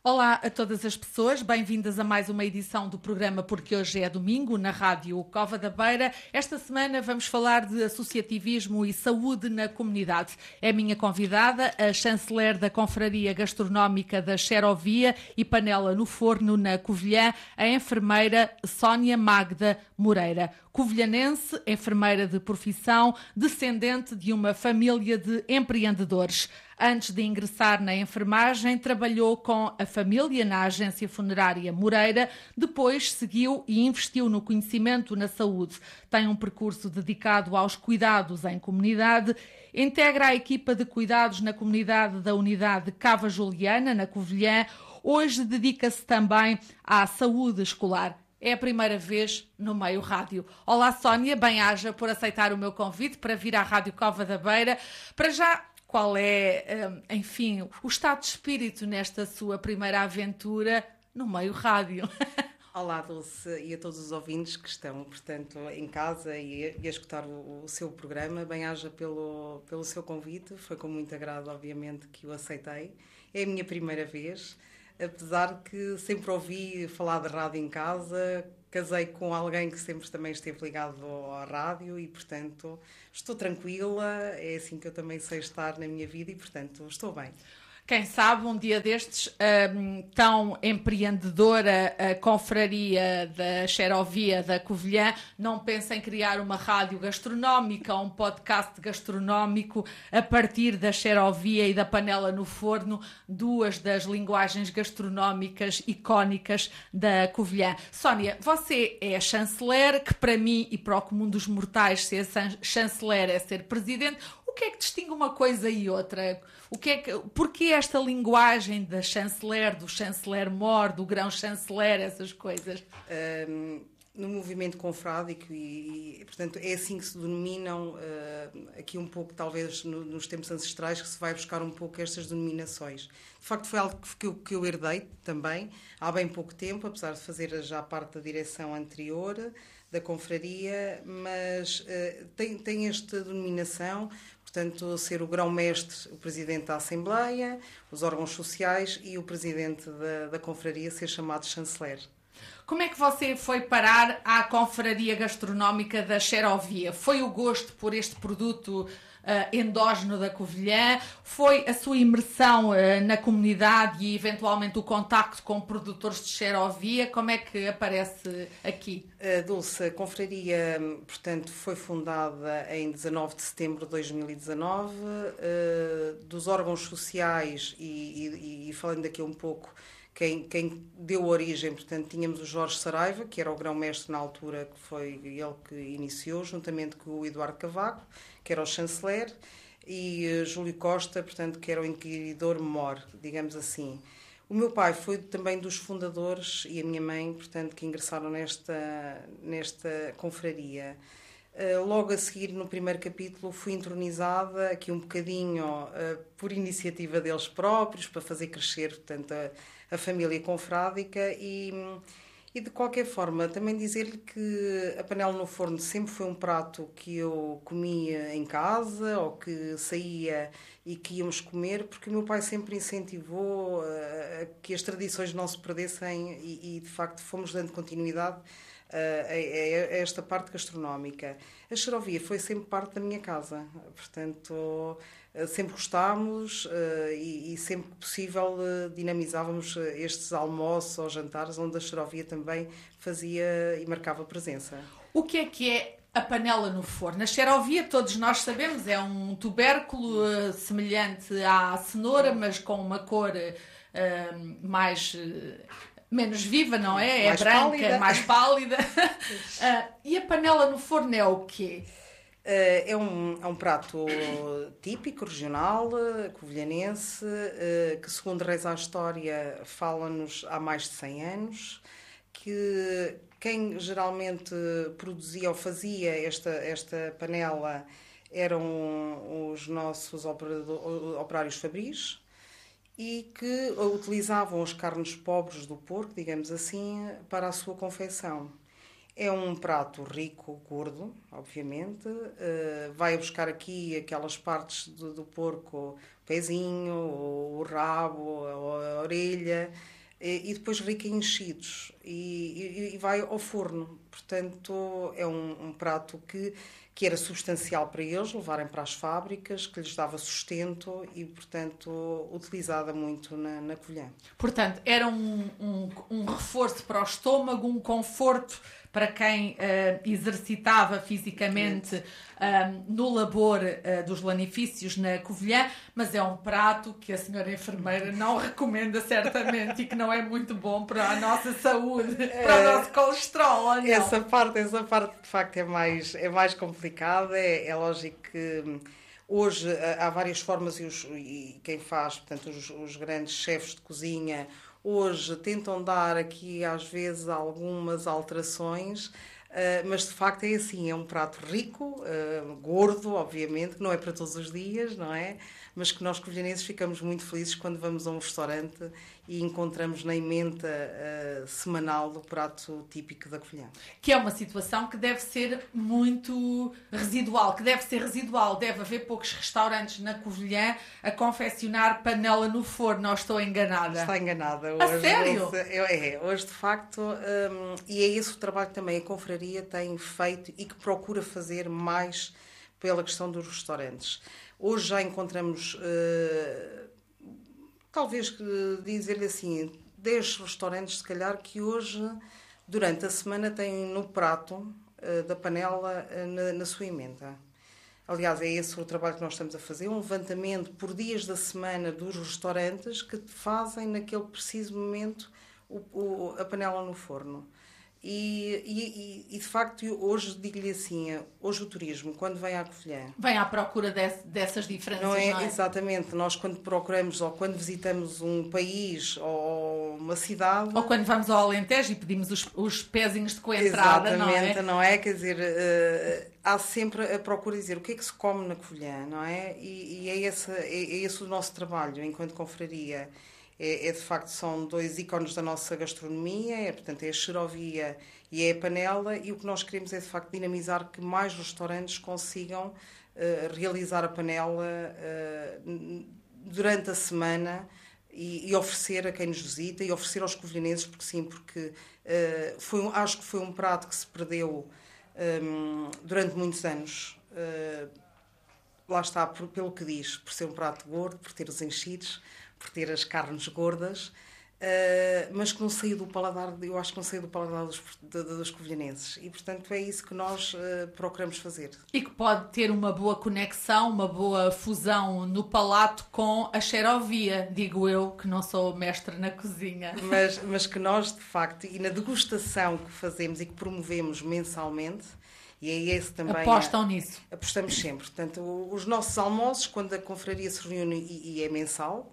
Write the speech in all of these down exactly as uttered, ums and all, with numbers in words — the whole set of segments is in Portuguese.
Olá a todas as pessoas, bem-vindas a mais uma edição do programa Porque Hoje é Domingo, na Rádio Cova da Beira. Esta semana vamos falar de associativismo e saúde na comunidade. É a minha convidada, a chanceler da Confraria Gastronómica da Xerovia e Panela no Forno, na Covilhã, a enfermeira Sónia Magda Moreira. Covilhanense, enfermeira de profissão, descendente de uma família de empreendedores. Antes de ingressar na enfermagem, trabalhou com a família na agência funerária Moreira, depois seguiu e investiu no conhecimento na saúde. Tem um percurso dedicado aos cuidados em comunidade, integra a equipa de cuidados na comunidade da unidade Cava Juliana, na Covilhã. Hoje dedica-se também à saúde escolar. É a primeira vez no meio rádio. Olá, Sónia, bem-aja por aceitar o meu convite para vir à Rádio Cova da Beira. Para já, qual é, enfim, o estado de espírito nesta sua primeira aventura no meio rádio? Olá, Dulce, e a todos os ouvintes que estão, portanto, em casa e a, e a escutar o, o seu programa. Bem-aja pelo, pelo seu convite. Foi com muito agrado, obviamente, que o aceitei. É a minha primeira vez. Apesar que sempre ouvi falar de rádio em casa, casei com alguém que sempre também esteve ligado à rádio e, portanto, estou tranquila, é assim que eu também sei estar na minha vida e, portanto, estou bem. Quem sabe um dia destes, um, tão empreendedora a confraria da Xerovia da Covilhã, não pensa em criar uma rádio gastronómica, um podcast gastronómico a partir da Xerovia e da Panela no Forno, duas das linguagens gastronómicas icónicas da Covilhã. Sónia, você é a chanceler, que para mim e para o comum dos mortais ser chanceler é ser presidente. O que é que distingue uma coisa e outra? O que é que, porquê esta linguagem da chanceler, do chanceler-mor, do grão-chanceler, essas coisas? Um, no movimento confrádico, e, e, portanto, é assim que se denominam, uh, aqui um pouco, talvez, no, nos tempos ancestrais, que se vai buscar um pouco estas denominações. De facto, foi algo que eu, que eu herdei também, há bem pouco tempo, apesar de fazer já parte da direção anterior da confraria, mas uh, tem, tem esta denominação. Portanto, ser o grão-mestre, o presidente da Assembleia, os órgãos sociais e o presidente da, da confraria ser chamado chanceler. Como é que você foi parar à Confraria Gastronómica da Xerovia? Foi o gosto por este produto uh, endógeno da Covilhã? Foi a sua imersão uh, na comunidade e, eventualmente, o contacto com produtores de Xerovia? Como é que aparece aqui? A Dulce, a confraria, portanto, foi fundada em dezanove de setembro de dois mil e dezanove, uh, dos órgãos sociais e, e, e falando daqui um pouco, Quem, quem deu origem, portanto, tínhamos o Jorge Saraiva, que era o grão-mestre na altura, que foi ele que iniciou, juntamente com o Eduardo Cavaco, que era o chanceler, e uh, Júlio Costa, portanto, que era o inquiridor-mor, digamos assim. O meu pai foi também dos fundadores, e a minha mãe, portanto, que ingressaram nesta, nesta confraria. Uh, logo a seguir, no primeiro capítulo, fui entronizada aqui um bocadinho uh, por iniciativa deles próprios, para fazer crescer, portanto, a, a família confrádica e, e, de qualquer forma, também dizer-lhe que a panela no forno sempre foi um prato que eu comia em casa ou que saía e que íamos comer, porque o meu pai sempre incentivou uh, que as tradições não se perdessem e, e de facto, fomos dando continuidade a esta parte gastronómica. A Xerovia foi sempre parte da minha casa, portanto, sempre gostámos e sempre que possível dinamizávamos estes almoços ou jantares onde a Xerovia também fazia e marcava presença. O que é que é a panela no forno? A Xerovia, todos nós sabemos, é um tubérculo uh, semelhante à cenoura, mas com uma cor uh, mais... Uh, menos viva, não é? É mais branca, pálida. mais pálida. uh, e a panela no forno é o quê? Uh, é, um, é um prato típico, regional, covilhanense, uh, que, segundo reza a história, fala-nos há mais de cem anos, que quem geralmente produzia ou fazia esta, esta panela eram os nossos operários fabris, e que utilizavam as carnes pobres do porco, digamos assim, para a sua confecção. É um prato rico, gordo, obviamente. Uh, vai buscar aqui aquelas partes do, do porco, o pezinho, o rabo, a orelha, e depois rica em enchidos e, e, e vai ao forno. Portanto, é um, um prato que, que era substancial para eles, levarem para as fábricas, que lhes dava sustento e, portanto, utilizada muito na, na Covilhã. Portanto, era um, um, um reforço para o estômago, um conforto para quem uh, exercitava fisicamente uh, no labor uh, dos lanifícios na Covilhã, mas é um prato que a senhora enfermeira não recomenda certamente e que não é muito bom para a nossa saúde, para o nosso colesterol, ou não? Essa parte, essa parte de facto é mais, é mais complicada, é, é lógico que hoje há várias formas e, os, e quem faz, portanto, os, os grandes chefes de cozinha hoje tentam dar aqui às vezes algumas alterações, mas de facto é assim, é um prato rico, gordo, obviamente, que não é para todos os dias, não é? Mas que nós covilhanenses ficamos muito felizes quando vamos a um restaurante e encontramos na emenda uh, semanal o prato típico da Covilhã. Que é uma situação que deve ser muito residual, que deve ser residual. Deve haver poucos restaurantes na Covilhã a confeccionar panela no forno, não estou enganada? Está enganada. Hoje, a sério? Hoje, é, hoje de facto, um, e é esse o trabalho que também a Confraria tem feito e que procura fazer mais pela questão dos restaurantes. Hoje já encontramos, uh, talvez dizer-lhe assim, dez restaurantes, se calhar, que hoje, durante a semana, têm no prato uh, da panela uh, na, na sua emenda. Aliás, é esse o trabalho que nós estamos a fazer, um levantamento por dias da semana dos restaurantes que fazem, naquele preciso momento, o, o, a panela no forno. E, e, e, de facto, hoje digo-lhe assim, hoje o turismo, quando vem à Covilhã... Vem à procura de, dessas diferenças, não é? não é? Exatamente. Nós, quando procuramos ou quando visitamos um país ou uma cidade... Ou quando vamos ao Alentejo e pedimos os, os pezinhos de coentrada, não é? Exatamente, não é? Quer dizer, uh, há sempre a procura de dizer o que é que se come na Covilhã, não é? E, e é, esse, é, é esse o nosso trabalho, enquanto confraria. É, é, de facto, são dois ícones da nossa gastronomia, é, portanto, é a xerovia e é a panela, e o que nós queremos é, de facto, dinamizar que mais restaurantes consigam uh, realizar a panela uh, durante a semana e, e oferecer a quem nos visita e oferecer aos covilhanenses, porque sim, porque uh, foi um, acho que foi um prato que se perdeu um, durante muitos anos. Uh, lá está, por, pelo que diz, por ser um prato gordo, por ter os enchidos, por ter as carnes gordas, uh, mas que não saiu do paladar, eu acho que não saiu do paladar dos, de, dos covilhanenses. E, portanto, é isso que nós uh, procuramos fazer. E que pode ter uma boa conexão, uma boa fusão no palato com a xerovia, digo eu, que não sou mestre na cozinha. Mas, mas que nós, de facto, e na degustação que fazemos e que promovemos mensalmente, e é esse também... Apostam a, nisso. Apostamos sempre. Portanto, os nossos almoços, quando a confraria se reúne e, e é mensal,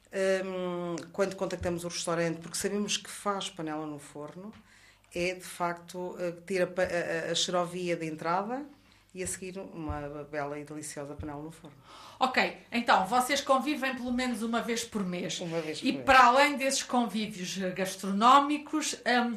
um, quando contactamos o restaurante, porque sabemos que faz panela no forno, é, de facto, ter a, a, a xerovia de entrada e a seguir uma bela e deliciosa panela no forno. Ok, então, vocês convivem pelo menos uma vez por mês. Uma vez por e mês. Para além desses convívios gastronómicos... Um,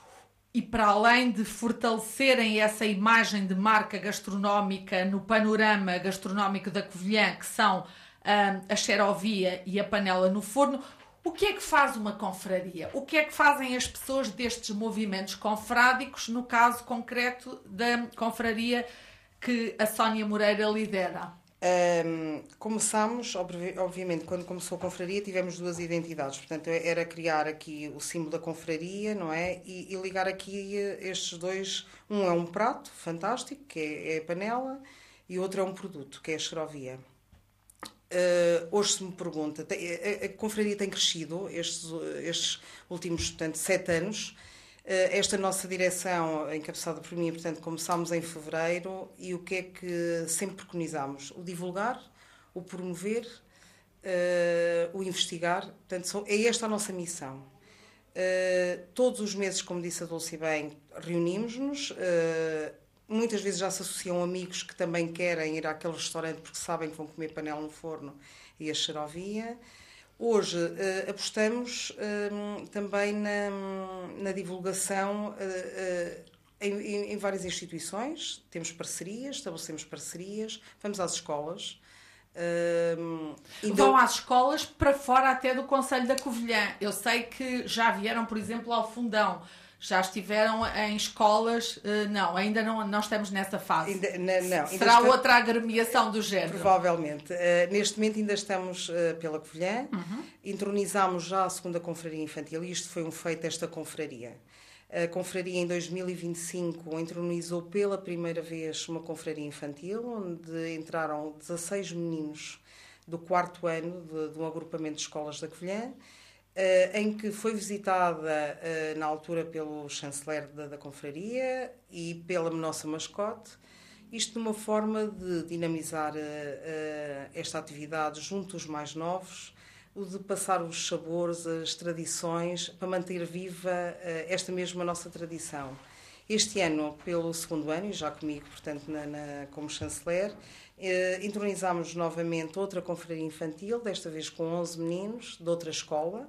E para além de fortalecerem essa imagem de marca gastronómica no panorama gastronómico da Covilhã, que são um, a xerovia e a panela no forno, o que é que faz uma confraria? O que é que fazem as pessoas destes movimentos confrádicos, no caso concreto da confraria que a Sónia Moreira lidera? Um, começámos, obviamente, quando começou a confraria, tivemos duas identidades. Portanto, era criar aqui o símbolo da confraria, não é? E, e ligar aqui estes dois. Um é um prato fantástico, que é, é a panela, e o outro é um produto, que é a xerovia. Uh, hoje se me pergunta, a, a confraria tem crescido estes, estes últimos, portanto, sete anos. Esta nossa direção, encabeçada por mim, portanto, começámos em fevereiro, e o que é que sempre preconizámos? O divulgar, o promover, uh, o investigar. Portanto, é esta a nossa missão. Uh, todos os meses, como disse a Dulce bem, reunimos-nos. Uh, muitas vezes já se associam amigos que também querem ir àquele restaurante porque sabem que vão comer panela no forno e a xerovia. Hoje uh, apostamos uh, também na, na divulgação uh, uh, em, em várias instituições. Temos parcerias, estabelecemos parcerias, vamos às escolas, Uh, Vão às escolas para fora até do Concelho da Covilhã. Eu sei que já vieram, por exemplo, ao Fundão. Já estiveram em escolas... Uh, não, ainda não, não estamos nessa fase. Ainda, não, não, Será ainda outra agremiação do género? Provavelmente. Uh, neste momento ainda estamos uh, pela Covilhã. Uhum. Intronizámos já a segunda confraria infantil e isto foi um feito desta confraria. A confraria em dois mil e vinte e cinco entronizou pela primeira vez uma confraria infantil, onde entraram dezasseis meninos do quarto ano de, de um agrupamento de escolas da Covilhã, Uh, em que foi visitada uh, na altura pelo chanceler da, da confraria e pela nossa mascote, isto de uma forma de dinamizar uh, uh, esta atividade junto aos mais novos, o de passar os sabores, as tradições, para manter viva uh, esta mesma nossa tradição. Este ano, pelo segundo ano, e já comigo, portanto, na, na, como chanceler, eh, entronizámos novamente outra confraria infantil, desta vez com onze meninos de outra escola.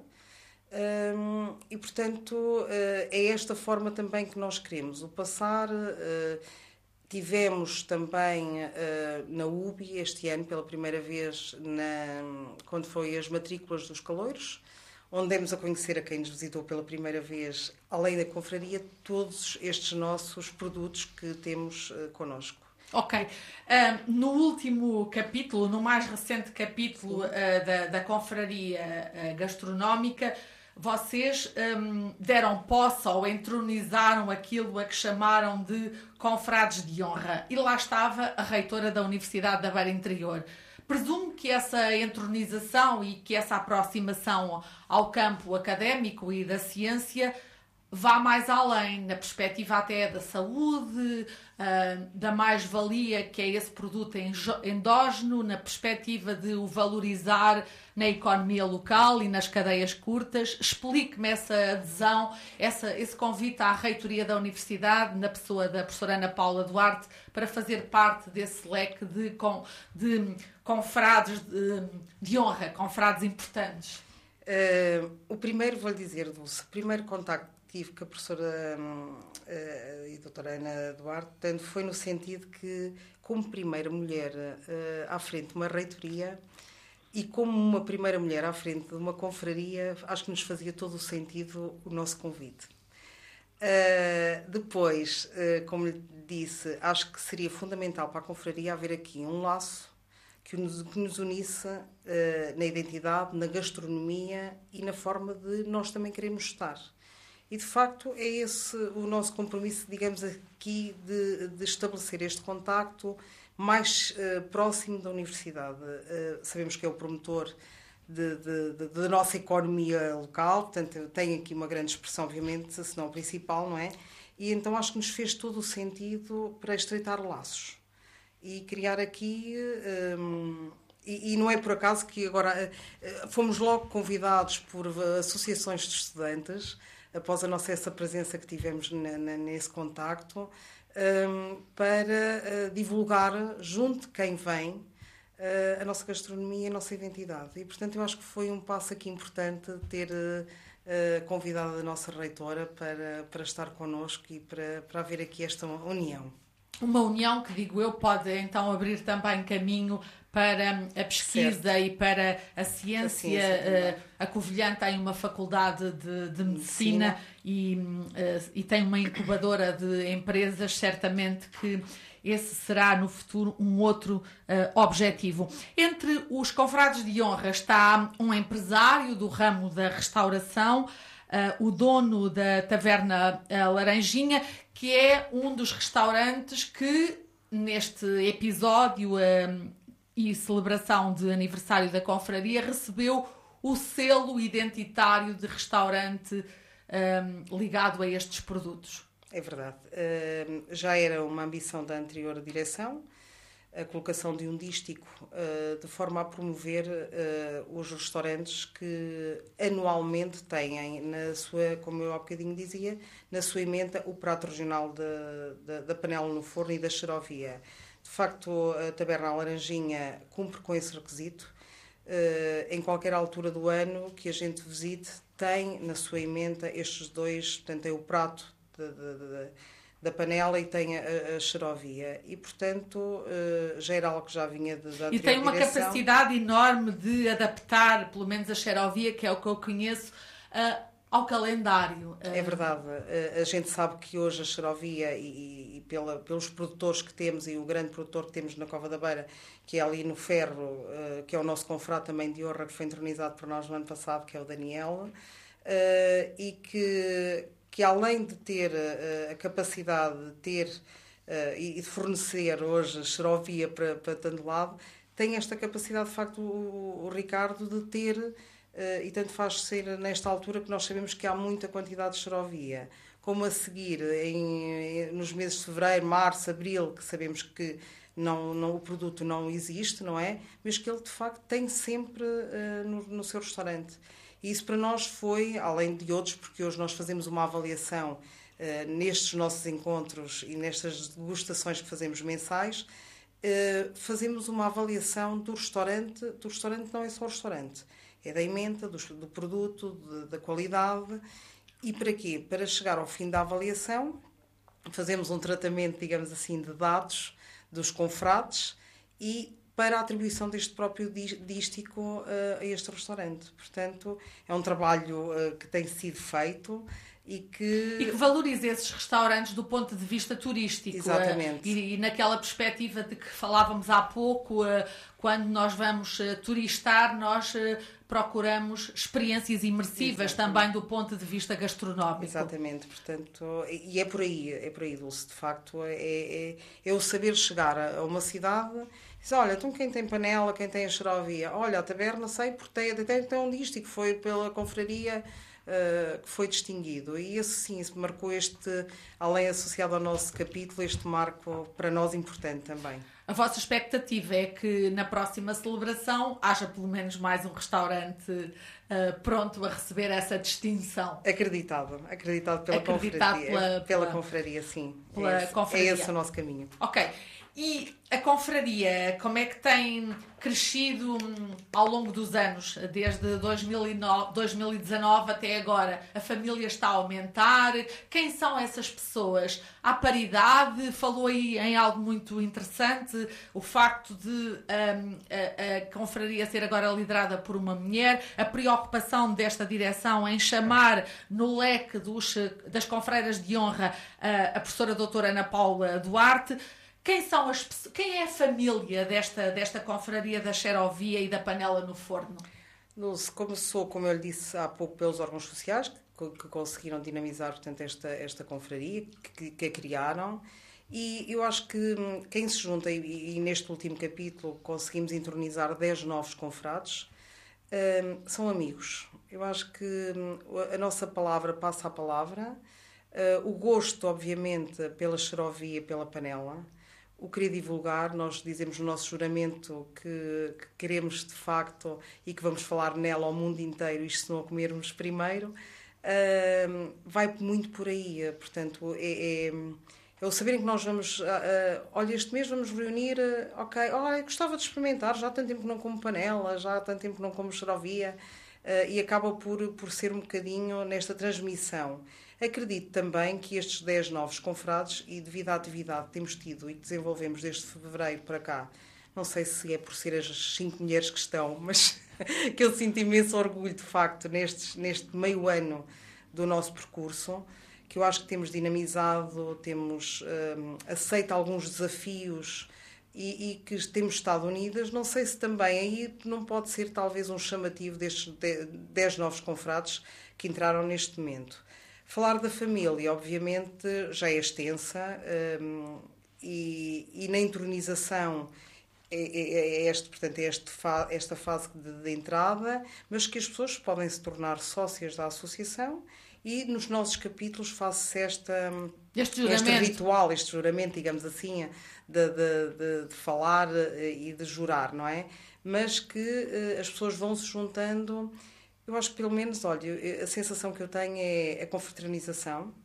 Um, e, portanto, uh, é esta forma também que nós queremos. O passar, uh, tivemos também uh, na U B I este ano, pela primeira vez, na, quando foi as matrículas dos caloiros, onde demos a conhecer a quem nos visitou pela primeira vez, além da confraria, todos estes nossos produtos que temos uh, connosco. Ok. Uh, no último capítulo, no mais recente capítulo uh, da, da confraria uh, gastronómica, vocês um, deram posse ou entronizaram aquilo a que chamaram de confrades de honra. E lá estava a reitora da Universidade da Beira Interior. Presumo que essa entronização e que essa aproximação ao campo académico e da ciência vá mais além, na perspectiva até da saúde, da mais-valia que é esse produto endógeno, na perspectiva de o valorizar na economia local e nas cadeias curtas. Explique-me essa adesão, essa, esse convite à reitoria da Universidade, na pessoa da professora Ana Paula Duarte, para fazer parte desse leque de, de confrades de, de honra, confrades importantes. Uh, o primeiro, vou-lhe dizer, Dulce, o primeiro contacto tive com a professora uh, e doutora Ana Duarte, portanto, foi no sentido que, como primeira mulher uh, à frente de uma reitoria e como uma primeira mulher à frente de uma confraria, acho que nos fazia todo o sentido o nosso convite. Uh, depois, uh, como lhe disse, acho que seria fundamental para a confraria haver aqui um laço que nos, que nos unisse uh, na identidade, na gastronomia e na forma de nós também queremos estar. E, de facto, é esse o nosso compromisso, digamos, aqui de, de estabelecer este contacto mais uh, próximo da universidade. Uh, sabemos que é o promotor da nossa economia local, portanto, tem aqui uma grande expressão, obviamente, se não a principal, não é? E então acho que nos fez todo o sentido para estreitar laços e criar aqui... Um, e, e não é por acaso que agora uh, fomos logo convidados por associações de estudantes, após a nossa essa presença que tivemos na, na, nesse contacto, um, para uh, divulgar, junto de quem vem, uh, a nossa gastronomia e a nossa identidade. E, portanto, eu acho que foi um passo aqui importante ter uh, convidado a nossa reitora para, para estar connosco e para, para haver aqui esta união. Uma união que, digo eu, pode então abrir também caminho para a pesquisa, certo, e para a ciência. A, ciência, a Covilhã tem uma faculdade de, de medicina, medicina. E, e tem uma incubadora de empresas, certamente que esse será no futuro um outro uh, objetivo. Entre os confrades de honra está um empresário do ramo da restauração, uh, o dono da taverna uh, Laranjinha, que é um dos restaurantes que, neste episódio uh, e celebração de aniversário da confraria, recebeu o selo identitário de restaurante um, ligado a estes produtos. É verdade. Uh, já era uma ambição da anterior direção, a colocação de um dístico uh, de forma a promover uh, os restaurantes que anualmente têm na sua, como eu há bocadinho dizia, na sua emenda o prato regional de, de, da panela no forno e da xerovia. De facto, a Taberna Laranjinha cumpre com esse requisito. Uh, em qualquer altura do ano que a gente visite, tem na sua emenda estes dois, portanto, é o prato de, de, de, da panela e tem a, a xerovia. E, portanto, já era algo que já vinha de, da anterior E tem uma direção. capacidade enorme de adaptar, pelo menos a xerovia, que é o que eu conheço, uh, ao calendário. É verdade. A gente sabe que hoje a xerovia, e, e pela, pelos produtores que temos, e o grande produtor que temos na Cova da Beira, que é ali no Ferro, que é o nosso confrade também de honra, que foi entronizado por nós no ano passado, que é o Daniel, e que, que além de ter a capacidade de ter e de fornecer hoje xerovia para, para tanto lado, tem esta capacidade, de facto, o, o Ricardo, de ter... Uh, e tanto faz ser nesta altura que nós sabemos que há muita quantidade de xerovia, como a seguir em, nos meses de fevereiro, março, abril, que sabemos que não, não, o produto não existe, não é? Mas que ele de facto tem sempre uh, no, no seu restaurante. E isso para nós foi, além de outros, porque hoje nós fazemos uma avaliação uh, nestes nossos encontros e nestas degustações que fazemos mensais, uh, fazemos uma avaliação do restaurante. Do restaurante não é só o restaurante. É da emenda, do, do produto, de, da qualidade. E para quê? Para chegar ao fim da avaliação, fazemos um tratamento, digamos assim, de dados dos confrades e para a atribuição deste próprio dístico uh, a este restaurante. Portanto, é um trabalho uh, que tem sido feito e que... E que valoriza esses restaurantes do ponto de vista turístico. Exatamente. Uh, e, e naquela perspectiva de que falávamos há pouco, uh, quando nós vamos uh, turistar, nós uh, procuramos experiências imersivas. Exatamente. Também do ponto de vista gastronómico. Exatamente. Portanto, e é por aí, é por aí, Dulce, de facto, é, é, é o saber chegar a uma cidade... Diz, olha, então quem tem panela, quem tem a xerovia? Olha, a taberna, sei, porque tem, tem, tem um dístico, foi pela confraria uh, que foi distinguido. E esse sim, isso marcou este, além associado ao nosso capítulo, este marco para nós importante também. A vossa expectativa é que na próxima celebração haja pelo menos mais um restaurante uh, pronto a receber essa distinção? Acreditado, acreditado pela acreditado confraria. Pela, pela, pela confraria, sim. Pela é, esse, confraria. é esse o nosso caminho. Ok. E a confraria, como é que tem crescido ao longo dos anos, desde dois mil e nove, dois mil e dezanove até agora? A família está a aumentar? Quem são essas pessoas? Há paridade? Falou aí em algo muito interessante, o facto de um, a, a confraria ser agora liderada por uma mulher, a preocupação desta direção em chamar no leque dos, das confreiras de honra a, a professora doutora Ana Paula Duarte. Quem, são as, quem é a família desta, desta confraria da xerovia e da panela no forno? Começou, como eu lhe disse há pouco, pelos órgãos sociais que, que conseguiram dinamizar, portanto, esta, esta confraria, que, que a criaram. E eu acho que quem se junta, e, e neste último capítulo conseguimos entronizar dez novos confrades, um, são amigos. Eu acho que a nossa palavra passa a palavra, uh, o gosto, obviamente, pela xerovia e pela panela, o querer divulgar. Nós dizemos no nosso juramento que, que queremos de facto e que vamos falar nela ao mundo inteiro, isto se não a comermos primeiro, uh, vai muito por aí. Portanto, é, é, é o saberem que nós vamos, uh, uh, olha, este mês vamos reunir, uh, ok, olha, gostava de experimentar, já há tanto tempo que não como panela, já há tanto tempo que não como xerovia, uh, e acaba por, por ser um bocadinho nesta transmissão. Acredito também que estes dez novos confrades, e devido à atividade que temos tido e que desenvolvemos desde fevereiro para cá, não sei se é por ser as cinco mulheres que estão, mas que eu sinto imenso orgulho, de facto, nestes, neste meio ano do nosso percurso, que eu acho que temos dinamizado, temos um, aceito alguns desafios e, e que temos estado unidas. Não sei se também aí não pode ser talvez um chamativo destes dez novos confrades que entraram neste momento. Falar da família, obviamente, já é extensa, um, e, e na entronização é, é, é, este, portanto, é este, esta fase de, de entrada, mas que as pessoas podem se tornar sócias da associação, e nos nossos capítulos faz-se esta, este, este ritual, este juramento, digamos assim, de, de, de, de falar e de jurar, não é? Mas que uh, as pessoas vão se juntando. Eu acho que, pelo menos, olha, a sensação que eu tenho é a confraternização,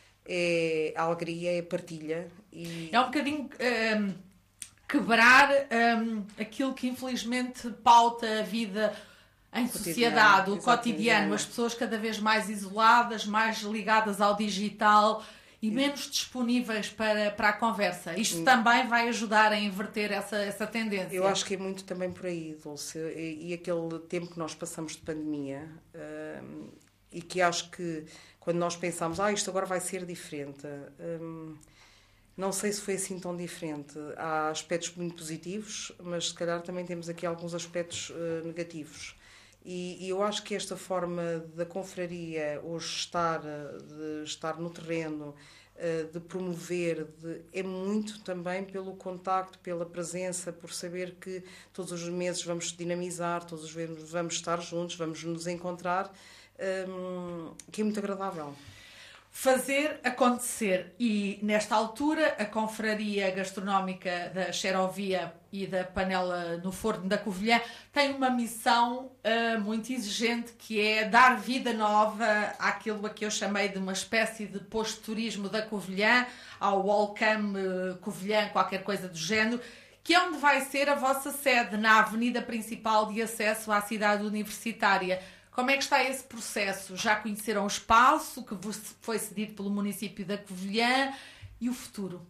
é a alegria, é a partilha. E... É um bocadinho um, quebrar um, aquilo que, infelizmente, pauta a vida em cotidiano, sociedade, o cotidiano, as pessoas cada vez mais isoladas, mais ligadas ao digital, e menos disponíveis para, para a conversa. Isto também vai ajudar a inverter essa, essa tendência. Eu acho que é muito também por aí, Dulce. E, e aquele tempo que nós passamos de pandemia, hum, e que acho que quando nós pensamos, ah, isto agora vai ser diferente, hum, não sei se foi assim tão diferente. Há aspectos muito positivos, mas se calhar também temos aqui alguns aspectos uh, negativos. E, e eu acho que esta forma da confraria hoje estar, de estar no terreno, de promover, de, é muito também pelo contacto, pela presença, por saber que todos os meses vamos dinamizar, todos os meses vamos estar juntos, vamos nos encontrar, hum, que é muito agradável. Fazer acontecer. E, nesta altura, a Confraria Gastronómica da Xerovia e da Panela no Forno da Covilhã tem uma missão uh, muito exigente, que é dar vida nova àquilo a que eu chamei de uma espécie de post-turismo da Covilhã, ao Welcome uh, Covilhã, qualquer coisa do género, que é onde vai ser a vossa sede, na avenida principal de acesso à cidade universitária. Como é que está esse processo? Já conheceram o espaço que vos foi cedido pelo município da Covilhã e o futuro?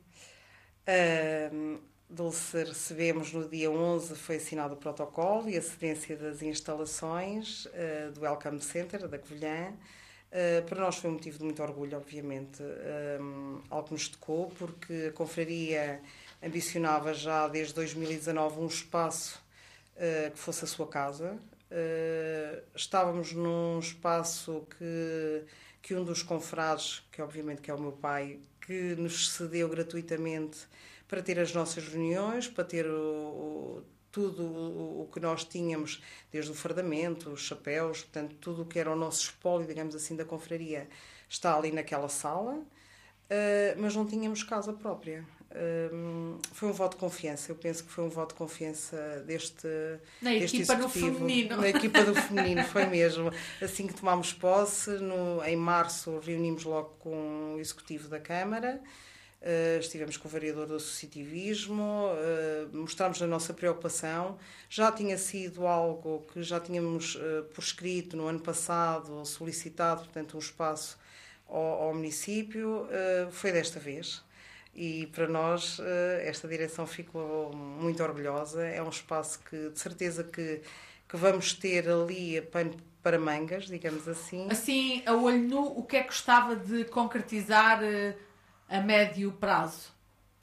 Uh, Dulce, recebemos no dia onze, foi assinado o protocolo e a cedência das instalações uh, do Welcome Center da Covilhã. Uh, para nós foi um motivo de muito orgulho, obviamente, um, algo que nos tocou, porque a confraria ambicionava já desde dois mil e dezanove um espaço uh, que fosse a sua casa. Uh, estávamos num espaço que, que um dos confrades, que obviamente que é o meu pai, que nos cedeu gratuitamente para ter as nossas reuniões, para ter o, o, tudo o, o que nós tínhamos, desde o fardamento, os chapéus, portanto, tudo o que era o nosso espólio, digamos assim, da confraria, está ali naquela sala, uh, mas não tínhamos casa própria. Um, foi um voto de confiança, eu penso que foi um voto de confiança deste, na deste equipa do executivo. feminino. Na equipa do feminino, foi mesmo. Assim que tomámos posse, no, em março reunimos logo com o executivo da Câmara, uh, estivemos com o vereador do associativismo, uh, mostramos a nossa preocupação. Já tinha sido algo que já tínhamos uh, por escrito no ano passado, solicitado, portanto, um espaço ao, ao município, uh, foi desta vez. E para nós esta direção ficou muito orgulhosa. É um espaço que de certeza que, que vamos ter ali pano para mangas, digamos assim. Assim, a olho nu, o que é que gostava de concretizar a médio prazo?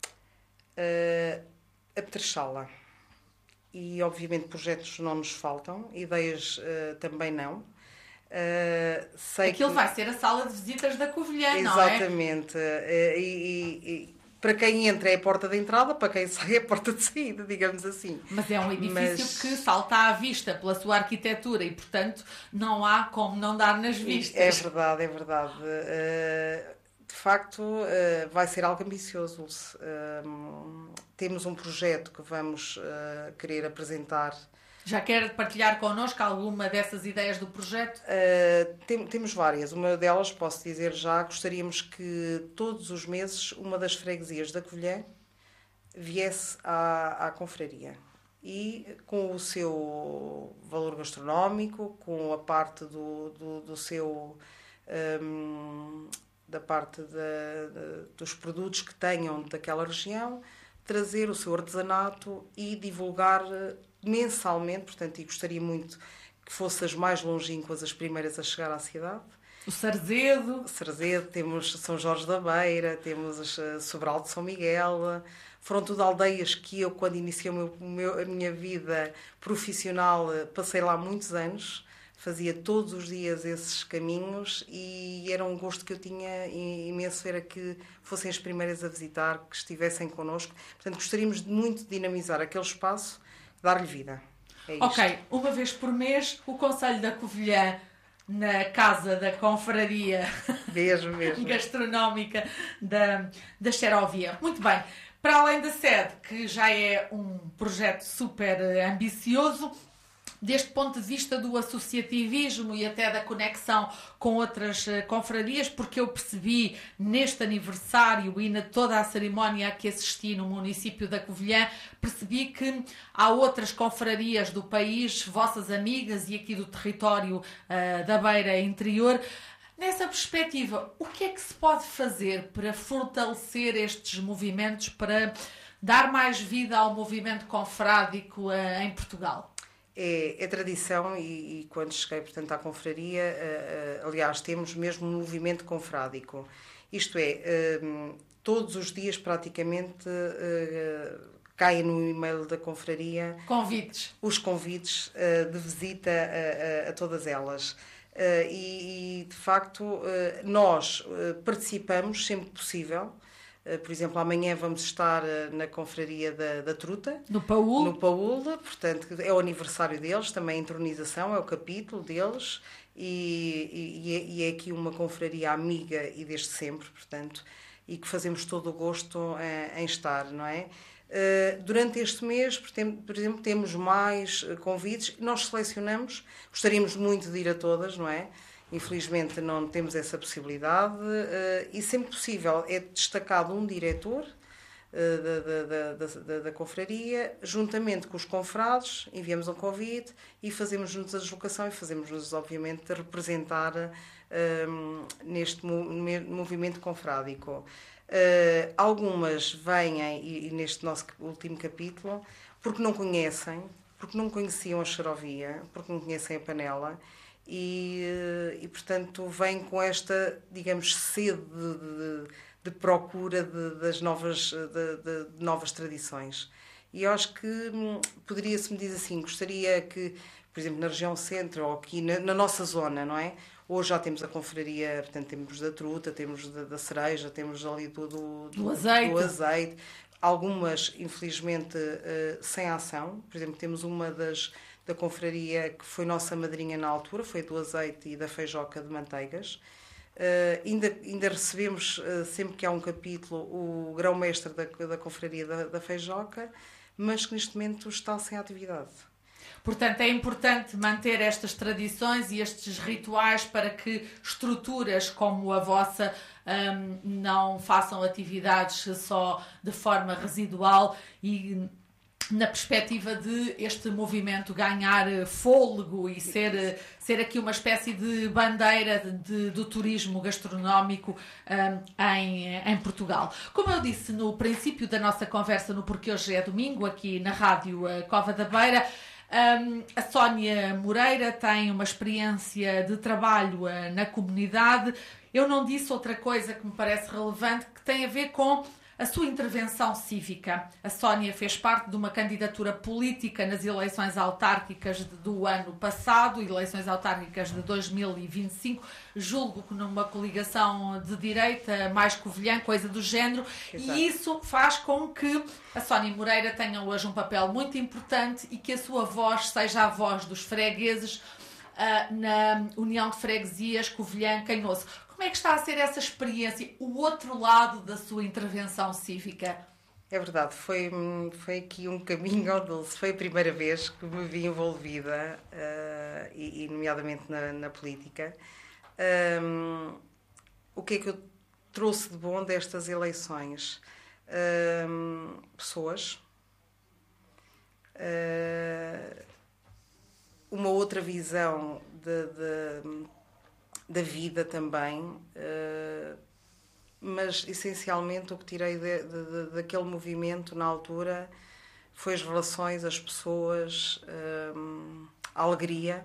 Uh, apetrechá-la. E obviamente projetos não nos faltam, ideias uh, também não. Uh, sei Aquilo que... vai ser a sala de visitas da Covilhã, Exatamente. não é? Exatamente. Uh, e, e, para quem entra é a porta de entrada, para quem sai é a porta de saída, digamos assim. Mas é um edifício Mas... que salta à vista pela sua arquitetura e, portanto, não há como não dar nas vistas. É verdade, é verdade. Uh, de facto, uh, vai ser algo ambicioso. Uh, temos um projeto que vamos uh, querer apresentar. Já quer partilhar connosco alguma dessas ideias do projeto? Uh, tem, temos várias. Uma delas, posso dizer já, gostaríamos que todos os meses uma das freguesias da Covilhã viesse à, à confraria. E com o seu valor gastronómico, com a parte do, do, do seu... Um, da parte de, de, dos produtos que tenham daquela região, trazer o seu artesanato e divulgar mensalmente, portanto, e gostaria muito que fossem as mais longínquas as primeiras a chegar à cidade. O Sarzedo. Sarzedo, temos São Jorge da Beira, temos Sobral de São Miguel. Foram tudo aldeias que eu, quando iniciei o meu, o meu, a minha vida profissional, passei lá muitos anos. Fazia todos os dias esses caminhos e era um gosto que eu tinha imenso, era que fossem as primeiras a visitar, que estivessem connosco. Portanto, gostaríamos muito de dinamizar aquele espaço, dar-lhe vida. É isto. Ok, uma vez por mês, o Conselho da Covilhã, na Casa da Confraria mesmo, mesmo. Gastronómica da, da Xerovia. Muito bem. Para além da sede, que já é um projeto super ambicioso, deste ponto de vista do associativismo e até da conexão com outras confrarias, porque eu percebi neste aniversário e na toda a cerimónia a que assisti no município da Covilhã, percebi que há outras confrarias do país, vossas amigas e aqui do território uh, da Beira Interior, Nessa perspectiva, o que é que se pode fazer para fortalecer estes movimentos, para dar mais vida ao movimento confrádico uh, em Portugal? É, é tradição e, e quando cheguei, portanto, à confraria, uh, uh, aliás, temos mesmo um movimento confrádico. Isto é, uh, todos os dias praticamente uh, caem no e-mail da confraria convites. os convites uh, de visita a, a, a todas elas. Uh, e, e, de facto, uh, nós uh, participamos sempre que possível. Uh, por exemplo, amanhã vamos estar uh, na confraria da, da Truta. No Paúl. No Paúl, portanto, é o aniversário deles, também a entronização, é o capítulo deles. E, e, e é aqui uma confraria amiga e desde sempre, portanto, e que fazemos todo o gosto uh, em estar, não é? Uh, durante este mês, por exemplo, temos mais convites. Nós selecionamos, gostaríamos muito de ir a todas, não é? Infelizmente não temos essa possibilidade uh, e sempre possível é destacado um diretor uh, da, da, da, da, da confraria, juntamente com os confrades, enviamos um convite e fazemos juntos a deslocação e fazemos-nos, obviamente, representar uh, neste movimento confrádico. Uh, algumas vêm, e, e neste nosso último capítulo, porque não conhecem, porque não conheciam a xarovia, porque não conhecem a panela, e, uh, e portanto, vêm com esta, digamos, sede de, de, de procura de, das novas, de, de, de novas tradições. E eu acho que hum, poderia-se me dizer assim, gostaria que, por exemplo, na região centro, ou aqui na, na nossa zona, não é? Hoje já temos a confraria, portanto, temos da Truta, temos da, da Cereja, temos ali do, do, do, azeite. do azeite. Algumas, infelizmente, uh, sem ação. Por exemplo, temos uma das, da confraria que foi nossa madrinha na altura, foi do azeite e da feijoca de manteigas. Uh, ainda, ainda recebemos, uh, sempre que há um capítulo, o grão-mestre da, da confraria da, da feijoca, mas que neste momento está sem atividade. Portanto, é importante manter estas tradições e estes rituais para que estruturas como a vossa um, não façam atividades só de forma residual e na perspectiva de este movimento ganhar fôlego e ser, ser aqui uma espécie de bandeira de, de, do turismo gastronómico um, em, em Portugal. Como eu disse no princípio da nossa conversa no Porque Hoje é Domingo, aqui na Rádio Cova da Beira, Um, a Sónia Moreira tem uma experiência de trabalho uh, na comunidade. Eu não disse outra coisa que me parece relevante, que tem a ver com a sua intervenção cívica. A Sónia fez parte de uma candidatura política nas eleições autárquicas de, do ano passado, eleições autárquicas de dois mil e vinte e cinco, julgo que numa coligação de direita, mais covilhã, coisa do género. Exato. E isso faz com que a Sónia Moreira tenha hoje um papel muito importante e que a sua voz seja a voz dos fregueses uh, na União de Freguesias Covilhã-Canhoço. Como é que está a ser essa experiência, o outro lado da sua intervenção cívica? É verdade, foi, foi aqui um caminho ao dulce. Foi a primeira vez que me vi envolvida, uh, e, e nomeadamente na, na política. Um, o que é que eu trouxe de bom destas eleições? Um, pessoas. Uh, uma outra visão de... de da vida também, uh, mas essencialmente o que tirei de, de, de, daquele movimento na altura foi as relações, as pessoas, uh, a alegria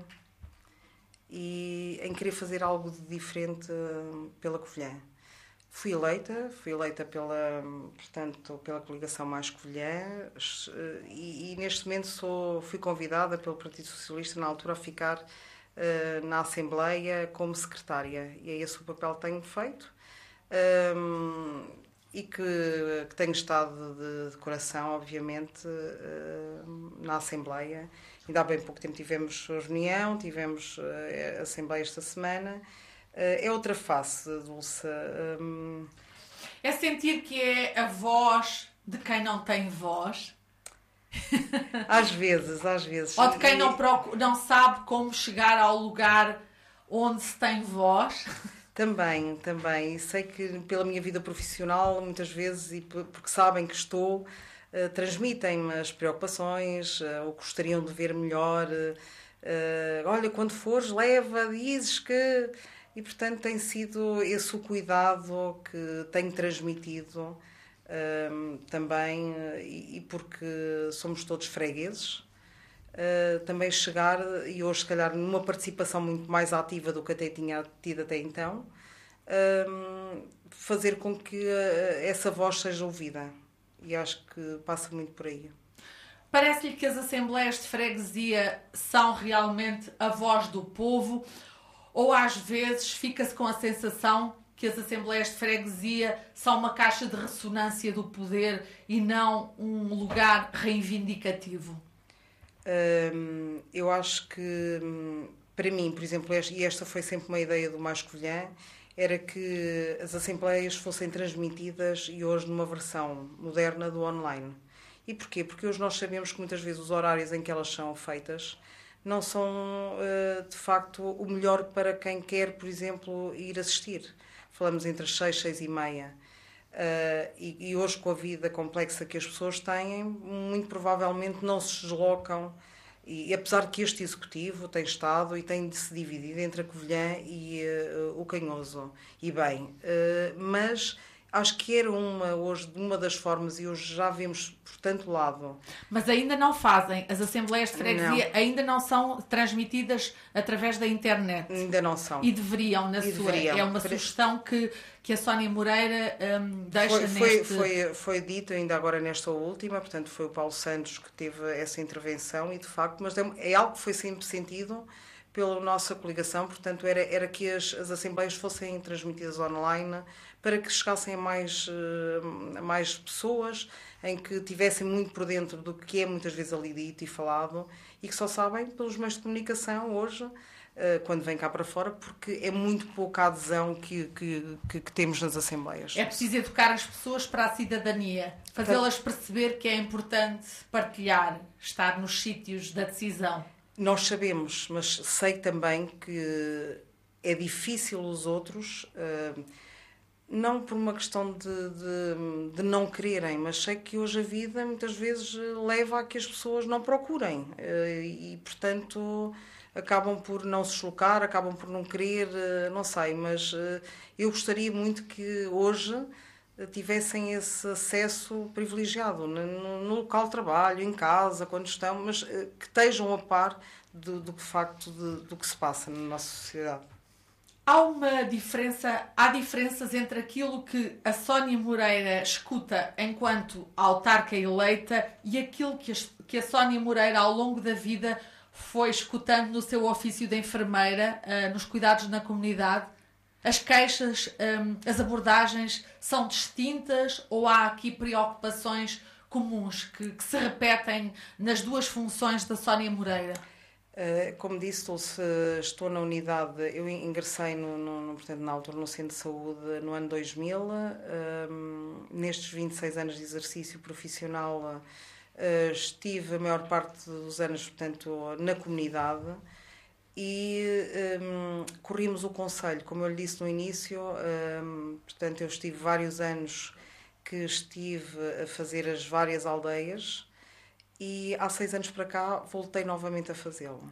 e em querer fazer algo de diferente uh, pela Covilhã. Fui eleita, fui eleita pela, portanto, pela coligação Mais Covilhã uh, e, e neste momento sou, fui convidada pelo Partido Socialista na altura a ficar na Assembleia como secretária, e é esse o papel que tenho feito, um, e que, que tenho estado de, de coração, obviamente, uh, na Assembleia. Ainda há bem pouco tempo tivemos reunião, tivemos uh, a Assembleia esta semana. Uh, é outra face, Dulce. Um... É sentir que é a voz de quem não tem voz? Às vezes, às vezes. Ou de quem não, procura, não sabe como chegar ao lugar onde se tem voz? Também, também. E sei que pela minha vida profissional, muitas vezes, e porque sabem que estou, uh, transmitem-me as preocupações, uh, ou gostariam de ver melhor. Uh, olha, quando fores, leva, dizes que... e, portanto, tem sido esse o cuidado que tenho transmitido um, também, e, e porque somos todos fregueses, uh, também chegar, e hoje, se calhar, numa participação muito mais ativa do que até tinha tido até então, um, fazer com que uh, essa voz seja ouvida. E acho que passa muito por aí. Parece-lhe que as assembleias de freguesia são realmente a voz do povo, ou às vezes fica-se com a sensação que as assembleias de freguesia são uma caixa de ressonância do poder e não um lugar reivindicativo? Hum, eu acho que, para mim, por exemplo, e esta foi sempre uma ideia do Mais Covilhã, era que as assembleias fossem transmitidas e hoje numa versão moderna do online. E porquê? Porque hoje nós sabemos que muitas vezes os horários em que elas são feitas não são, de facto, o melhor para quem quer, por exemplo, ir assistir. Falamos entre as seis, seis e meia. E hoje, com a vida complexa que as pessoas têm, muito provavelmente não se deslocam. E apesar de que este executivo tem estado e tem de se dividir entre a Covilhã e uh, o Canhoso, e bem, uh, mas acho que era uma, hoje, uma das formas, e hoje já vemos por tanto lado. Mas ainda não fazem, as assembleias de freguesia não. ainda não são transmitidas através da internet. Ainda não são. E deveriam, na e sua. Deveriam. É uma sugestão que, que a Sónia Moreira um, deixa foi, foi, neste... Foi, foi dito ainda agora nesta última, portanto foi o Paulo Santos que teve essa intervenção e de facto, mas é algo que foi sempre sentido pela nossa coligação, portanto era, era que as, as assembleias fossem transmitidas online para que chegassem a mais, a mais pessoas, em que tivessem muito por dentro do que é muitas vezes ali dito e falado e que só sabem pelos meios de comunicação hoje, quando vem cá para fora, porque é muito pouca a adesão que, que, que, que temos nas assembleias. É preciso educar as pessoas para a cidadania, fazê-las perceber que é importante partilhar, estar nos sítios da decisão. Nós sabemos, mas sei também que é difícil os outros, não por uma questão de, de, de não quererem, mas sei que hoje a vida muitas vezes leva a que as pessoas não procurem e, portanto, acabam por não se deslocar, acabam por não querer, não sei, mas eu gostaria muito que hoje tivessem esse acesso privilegiado no, no local de trabalho, em casa, quando estão, mas que estejam a par do, do facto de, do que se passa na nossa sociedade. Há uma diferença, há diferenças entre aquilo que a Sónia Moreira escuta enquanto autarca eleita e aquilo que a, que a Sónia Moreira ao longo da vida foi escutando no seu ofício de enfermeira, uh, nos cuidados na comunidade? As queixas, um, as abordagens são distintas ou há aqui preocupações comuns que, que se repetem nas duas funções da Sónia Moreira? Uh, como disse, estou, estou na unidade, eu ingressei no, no, portanto, na altura no Centro de Saúde no ano dois mil, um, nestes vinte e seis anos de exercício profissional uh, estive a maior parte dos anos, portanto, na comunidade. E um, corrimos o conselho, como eu lhe disse no início, um, portanto eu estive vários anos que estive a fazer as várias aldeias e há seis anos para cá voltei novamente a fazê-lo.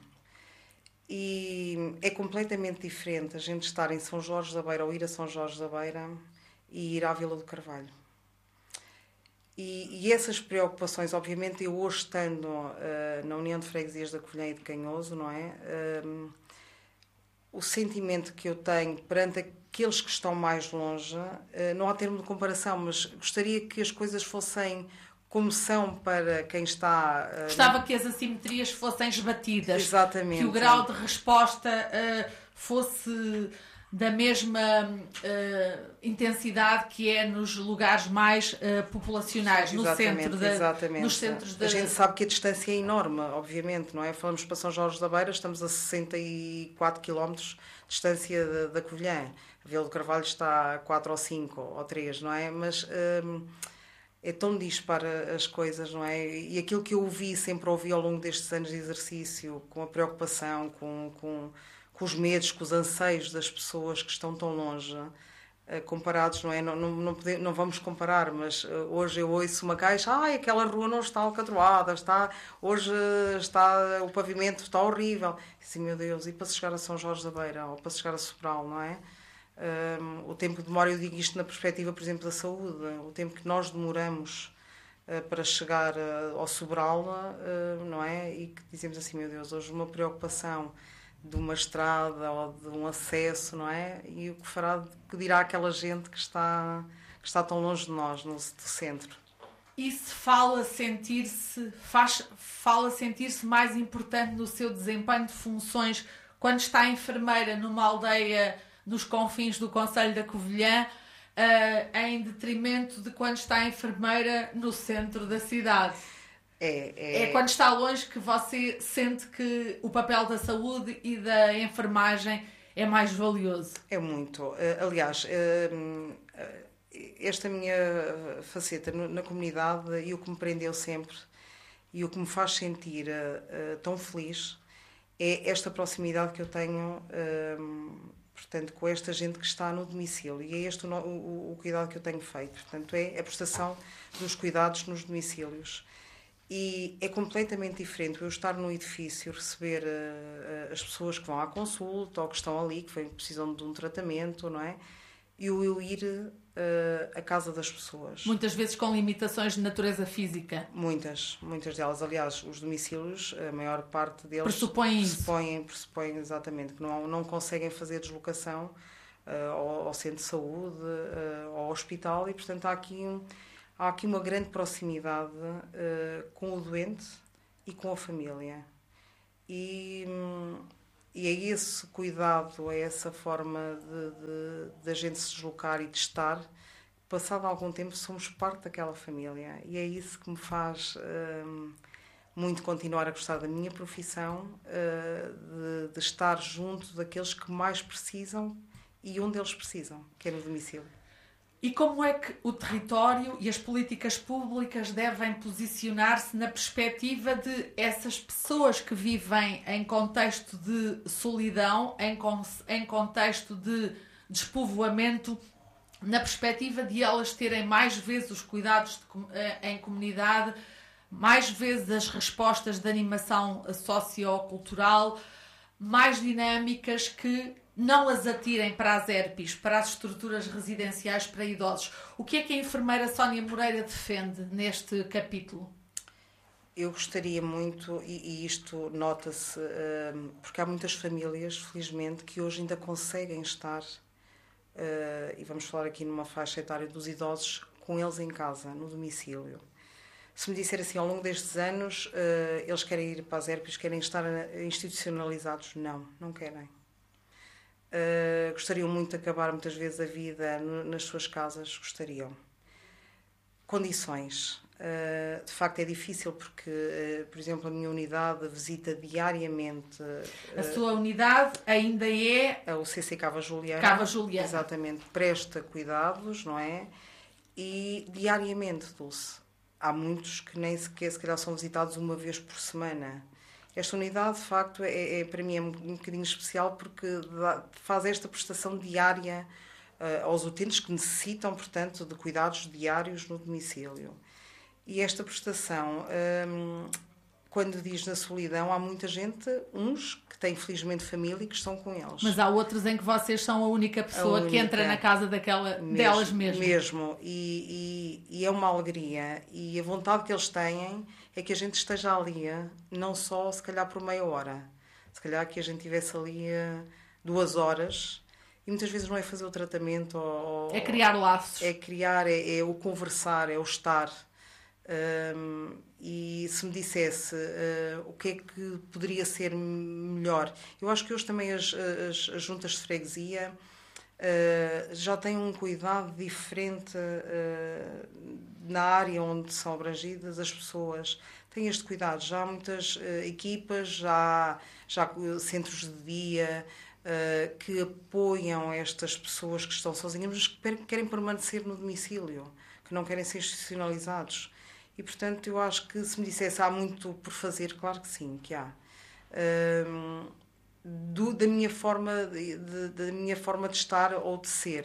E é completamente diferente a gente estar em São Jorge da Beira ou ir a São Jorge da Beira e ir à Vila do Carvalho. E, e essas preocupações, obviamente, eu hoje estando uh, na União de Freguesias da Covilhã e de Canhoso, não é? Um, o sentimento que eu tenho perante aqueles que estão mais longe, uh, não há termo de comparação, mas gostaria que as coisas fossem como são para quem está... Uh, Gostava no... que as assimetrias fossem esbatidas. Exatamente. Que o grau de resposta uh, fosse da mesma uh, intensidade que é nos lugares mais uh, populacionais, no centro da, exatamente. nos centros da... A gente sabe que a distância é enorme, obviamente, não é? Falamos para São Jorge da Beira, estamos a sessenta e quatro quilómetros de distância da, da Covilhã. A Vila do Carvalho está a quatro ou cinco ou três, não é? Mas um, é tão disparo as coisas, não é? E aquilo que eu ouvi, sempre ouvi ao longo destes anos de exercício, com a preocupação, com... com com os medos, com os anseios das pessoas que estão tão longe, uh, comparados, não é? Não, não, não, pode, não vamos comparar, mas hoje eu ouço uma queixa, ai, aquela rua não está alcatroada, está, hoje está, o pavimento está horrível. E assim, meu Deus, e para se chegar a São Jorge da Beira, ou para se chegar a Sobral, não é? Um, o tempo que demora, eu digo isto na perspectiva, por exemplo, da saúde, o tempo que nós demoramos uh, para chegar uh, ao Sobral, uh, não é? E que dizemos assim, meu Deus, hoje uma preocupação de uma estrada ou de um acesso, não é? E o que fará, o que dirá aquela gente que está, que está tão longe de nós, no, do centro. Isso fala sentir-se, faz, fala sentir-se mais importante no seu desempenho de funções quando está enfermeira numa aldeia nos confins do concelho da Covilhã, uh, em detrimento de quando está enfermeira no centro da cidade. É, é... é quando está longe que você sente que o papel da saúde e da enfermagem é mais valioso. É muito. Aliás, esta minha faceta na comunidade e o que me prendeu sempre e o que me faz sentir tão feliz é esta proximidade que eu tenho, portanto, com esta gente que está no domicílio. E é este o, o, o cuidado que eu tenho feito. Portanto, é a prestação dos cuidados nos domicílios. E é completamente diferente eu estar no edifício, receber uh, as pessoas que vão à consulta ou que estão ali, que precisam de um tratamento, não é? E eu ir uh, à casa das pessoas. Muitas vezes com limitações de natureza física. Muitas, muitas delas. Aliás, os domicílios, a maior parte deles... Pressupõem isso. Pressupõem, pressupõem exatamente, que não, não conseguem fazer deslocação uh, ao, ao centro de saúde, uh, ao hospital, e portanto há aqui um... Há aqui uma grande proximidade uh, com o doente e com a família. E, e é esse cuidado, é essa forma de, de, de a gente se deslocar e de estar. Passado algum tempo, somos parte daquela família. E é isso que me faz uh, muito continuar a gostar da minha profissão, uh, de, de estar junto daqueles que mais precisam e onde eles precisam, que é no domicílio. E como é que o território e as políticas públicas devem posicionar-se na perspectiva de essas pessoas que vivem em contexto de solidão, em, con- em contexto de despovoamento, na perspectiva de elas terem mais vezes os cuidados de, em comunidade, mais vezes as respostas de animação sociocultural, mais dinâmicas que não as atirem para as E R Ps, para as estruturas residenciais para idosos. O que é que a enfermeira Sónia Moreira defende neste capítulo? Eu gostaria muito, e, e isto nota-se, uh, porque há muitas famílias, felizmente, que hoje ainda conseguem estar, uh, e vamos falar aqui numa faixa etária dos idosos, com eles em casa, no domicílio. Se me disser assim, ao longo destes anos, uh, eles querem ir para as E R Ps, querem estar institucionalizados? Não, não querem. Uh, gostariam muito de acabar muitas vezes a vida no, nas suas casas, gostariam. Condições. Uh, de facto é difícil porque, uh, por exemplo, a minha unidade visita diariamente... Uh, a sua unidade ainda é... O C C Cava Juliana. Cava Juliana. Exatamente. Presta cuidados, não é? E diariamente, Dulce. Há muitos que nem sequer, se calhar, são visitados uma vez por semana. Esta unidade, de facto, é, é, para mim é um, um bocadinho especial porque dá, faz esta prestação diária uh, aos utentes que necessitam, portanto, de cuidados diários no domicílio. E esta prestação, um, quando diz na solidão, há muita gente, uns que têm felizmente família e que estão com eles. Mas há outros em que vocês são a única pessoa a única, que entra na casa daquela, mesmo, delas mesmo. Mesmo. E, e, e é uma alegria. E a vontade que eles têm é que a gente esteja ali, não só se calhar por meia hora. Se calhar que a gente estivesse ali duas horas. E muitas vezes não é fazer o tratamento. Ou, é criar laços. É criar, é, é o conversar, é o estar. Um, e se me dissesse uh, o que é que poderia ser melhor, eu acho que hoje também as, as, as juntas de freguesia uh, já têm um cuidado diferente uh, na área onde são abrangidas as pessoas, têm este cuidado, já há muitas uh, equipas, já, já centros de dia uh, que apoiam estas pessoas que estão sozinhas, mas que querem permanecer no domicílio, que não querem ser institucionalizados. E, portanto, eu acho que se me dissesse há muito por fazer, claro que sim, que há. Um, do, da, minha forma de, de, da minha forma de estar ou de ser.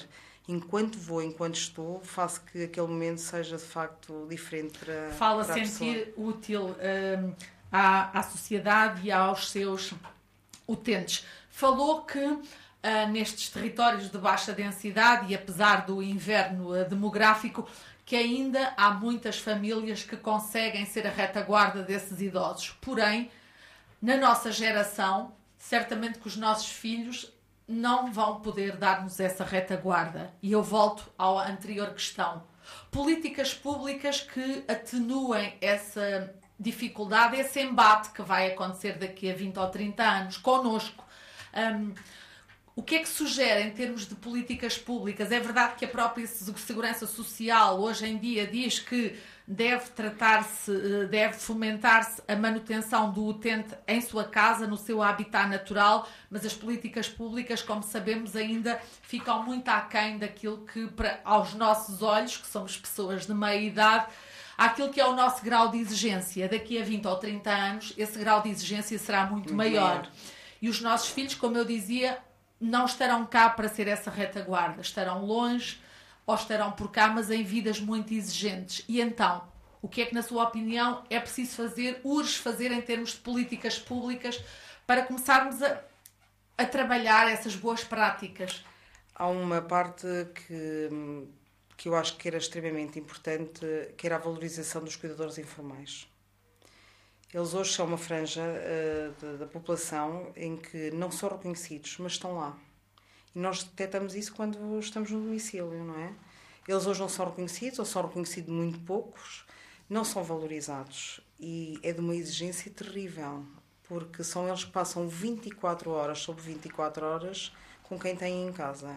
enquanto vou, enquanto estou, faço que aquele momento seja de facto diferente para, Fala para a sentir pessoa. útil um, à, à sociedade e aos seus utentes. Falou que uh, nestes territórios de baixa densidade e apesar do inverno uh, demográfico, que ainda há muitas famílias que conseguem ser a retaguarda desses idosos. Porém, na nossa geração, certamente que os nossos filhos não vão poder dar-nos essa retaguarda. E eu volto à anterior questão. Políticas públicas que atenuem essa dificuldade, esse embate que vai acontecer daqui a vinte ou trinta anos, connosco. Um, o que é que sugere em termos de políticas públicas? É verdade que a própria Segurança Social hoje em dia diz que deve tratar-se, deve fomentar-se a manutenção do utente em sua casa, no seu habitat natural, mas as políticas públicas, como sabemos, ainda ficam muito aquém daquilo que, para, aos nossos olhos, que somos pessoas de meia idade, aquilo que é o nosso grau de exigência. Daqui a vinte ou trinta anos, esse grau de exigência será muito, muito maior. maior. E os nossos filhos, como eu dizia, não estarão cá para ser essa retaguarda. Estarão longe ou estarão por cá, mas em vidas muito exigentes. E então, o que é que, na sua opinião, é preciso fazer, urge fazer em termos de políticas públicas para começarmos a, a trabalhar essas boas práticas? Há uma parte que, que eu acho que era extremamente importante, que era a valorização dos cuidadores informais. Eles hoje são uma franja uh, da população em que não são reconhecidos, mas estão lá. E nós detectamos isso quando estamos no domicílio, não é? Eles hoje não são reconhecidos, ou são reconhecidos muito poucos, não são valorizados. E é de uma exigência terrível, porque são eles que passam vinte e quatro horas sobre vinte e quatro horas com quem têm em casa.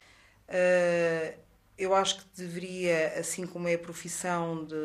Uh, eu acho que deveria, assim como é a profissão de...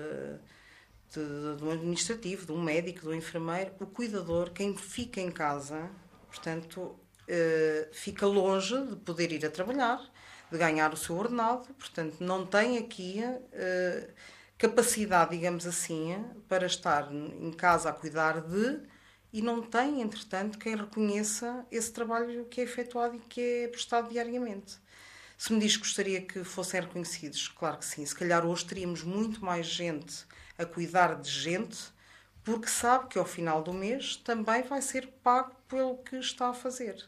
De, de um administrativo, de um médico, de um enfermeiro, o cuidador, quem fica em casa, portanto, uh, fica longe de poder ir a trabalhar, de ganhar o seu ordenado, portanto, não tem aqui uh, capacidade, digamos assim, para estar em casa a cuidar de, e não tem, entretanto, quem reconheça esse trabalho que é efetuado e que é prestado diariamente. Se me diz que gostaria que fossem reconhecidos, claro que sim. Se calhar hoje teríamos muito mais gente a cuidar de gente, porque sabe que ao final do mês também vai ser pago pelo que está a fazer.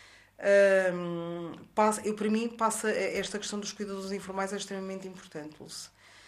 Um, passa, eu, para mim, passa, esta questão dos cuidadores informais é extremamente importante, Dulce.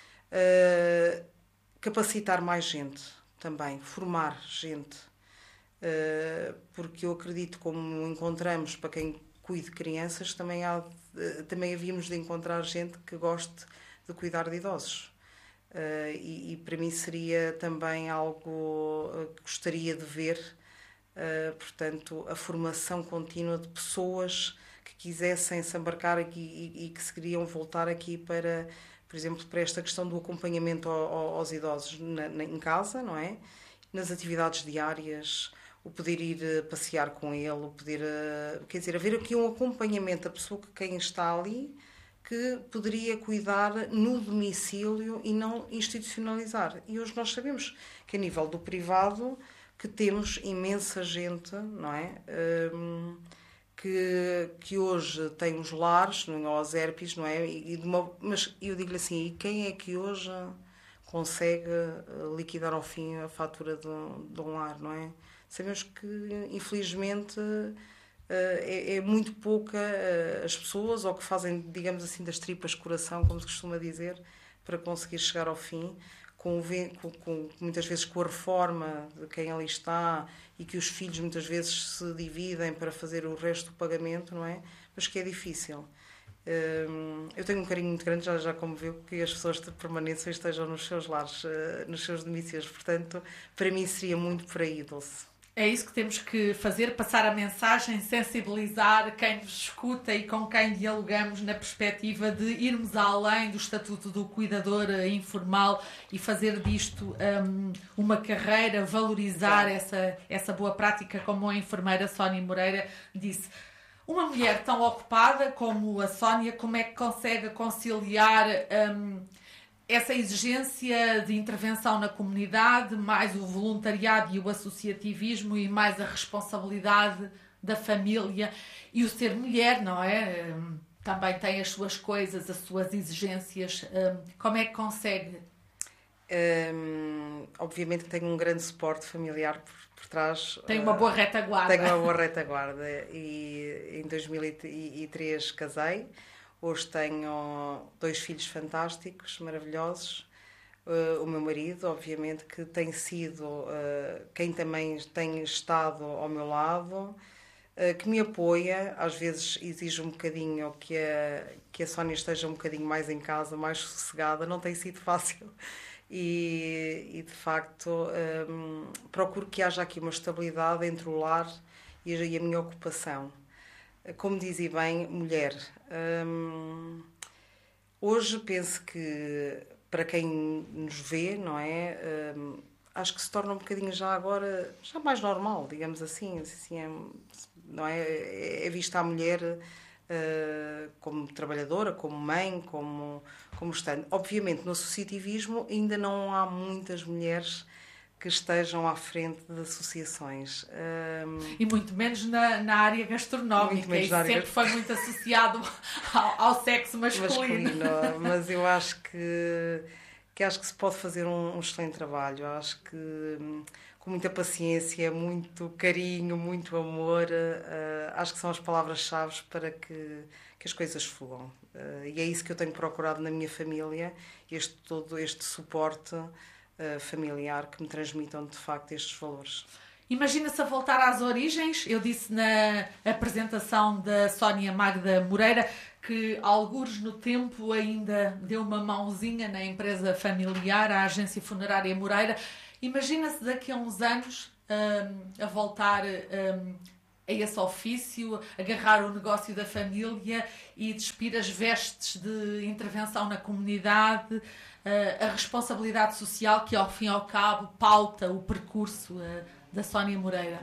Uh, capacitar mais gente também, formar gente, uh, porque eu acredito, como encontramos para quem cuide de crianças, também, há, uh, também havíamos de encontrar gente que goste de cuidar de idosos. Uh, e, e para mim seria também algo uh, que gostaria de ver, uh, portanto, a formação contínua de pessoas que quisessem se embarcar aqui e, e que se queriam voltar aqui para, por exemplo, para esta questão do acompanhamento ao, ao, aos idosos na, na, em casa, não é? Nas atividades diárias, o poder ir uh, passear com ele, o poder, uh, quer dizer, haver aqui um acompanhamento da pessoa que quem está ali, que poderia cuidar no domicílio e não institucionalizar. E hoje nós sabemos que a nível do privado que temos imensa gente, não é? Um, que, que hoje tem os lares, não é? Os E R Ps, não é? E de uma, mas eu digo-lhe assim, e quem é que hoje consegue liquidar ao fim a fatura de, de um lar, não é? Sabemos que, infelizmente, É, é muito pouca as pessoas, ou que fazem, digamos assim, das tripas coração, como se costuma dizer, para conseguir chegar ao fim, com, com, com, muitas vezes com a reforma de quem ali está, e que os filhos muitas vezes se dividem para fazer o resto do pagamento, não é? Mas que é difícil. Eu tenho um carinho muito grande, já, já como viu, que as pessoas de permanência estejam nos seus lares, nos seus domicílios. Portanto, para mim seria muito por aí, Dulce. É isso que temos que fazer, passar a mensagem, sensibilizar quem nos escuta e com quem dialogamos na perspectiva de irmos além do estatuto do cuidador informal e fazer disto um, uma carreira, valorizar claro. essa, essa boa prática, como a enfermeira Sónia Moreira disse. Uma mulher tão ocupada como a Sónia, como é que consegue conciliar Um, essa exigência de intervenção na comunidade, mais o voluntariado e o associativismo e mais a responsabilidade da família e o ser mulher, não é? também tem as suas coisas, as suas exigências. Como é que consegue? Um, obviamente que tenho um grande suporte familiar por, por trás. Tem uma boa retaguarda. Tenho uma boa retaguarda. E em dois mil e três casei. Hoje tenho dois filhos fantásticos, maravilhosos. Uh, o meu marido, obviamente, que tem sido uh, quem também tem estado ao meu lado, uh, que me apoia. Às vezes exige um bocadinho que a, que a Sónia esteja um bocadinho mais em casa, mais sossegada. Não tem sido fácil. E, e de facto, um, procuro que haja aqui uma estabilidade entre o lar e a, e a minha ocupação. Como dizia bem, mulher. Um, hoje penso que, para quem nos vê, não é? Um, acho que se torna um bocadinho já agora, já mais normal, digamos assim. assim é, não é? É vista a mulher uh, como trabalhadora, como mãe, como, como estando. Obviamente, no associativismo ainda não há muitas mulheres que estejam à frente de associações. Um, e muito menos na, na área gastronómica, e sempre área... foi muito associado ao, ao sexo masculino. masculino. Mas eu acho que, que acho que se pode fazer um, um excelente trabalho. Eu acho que com muita paciência, muito carinho, muito amor, uh, acho que são as palavras-chave para que, que as coisas fluam. Uh, e é isso que eu tenho procurado na minha família, este, todo este suporte familiar que me transmitam de facto estes valores. Imagina-se a voltar às origens. Eu disse na apresentação da Sónia Magda Moreira que algures no tempo ainda deu uma mãozinha na empresa familiar, a agência funerária Moreira. Imagina-se daqui a uns anos um, a voltar um, a esse ofício, agarrar o negócio da família e despir as vestes de intervenção na comunidade, a responsabilidade social que, ao fim e ao cabo, pauta o percurso da Sónia Moreira?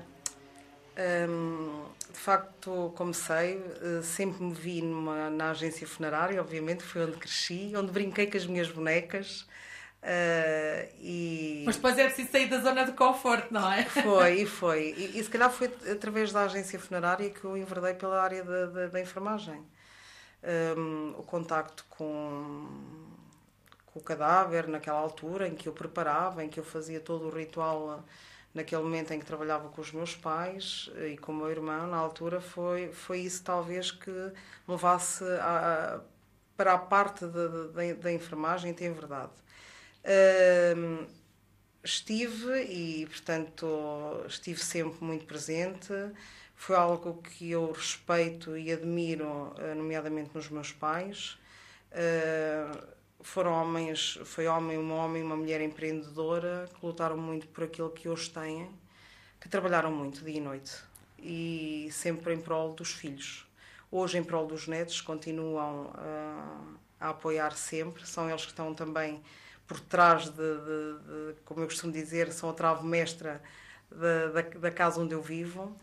Um, de facto, comecei, sempre me vi numa, na agência funerária, obviamente, foi onde cresci, onde brinquei com as minhas bonecas. Uh, e... Mas depois é preciso sair da zona de conforto, não é? Foi, e foi. E, e se calhar foi através da agência funerária que eu enverdei pela área da, da, da enfermagem. Um, o contacto com... o cadáver naquela altura em que eu preparava, em que eu fazia todo o ritual naquele momento em que trabalhava com os meus pais e com o meu irmão, na altura foi, foi isso talvez que me levasse a, a, para a parte da, da, da enfermagem, tem verdade. Uh, estive e, portanto, estive sempre muito presente, foi algo que eu respeito e admiro, nomeadamente nos meus pais. Uh, Foram homens, foi homem, um homem e uma mulher empreendedora que lutaram muito por aquilo que hoje têm, que trabalharam muito dia e noite e sempre em prol dos filhos. Hoje em prol dos netos, continuam uh, a apoiar sempre, são eles que estão também por trás de, de, de como eu costumo dizer, são a trave mestra da, da, da casa onde eu vivo.